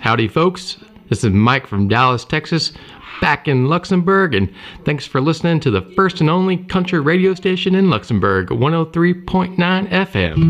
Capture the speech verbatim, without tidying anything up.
Howdy, folks. This is Mike from Dallas, Texas, back in Luxembourg, and thanks for listening to the first and only country radio station in Luxembourg, one oh three point nine F M.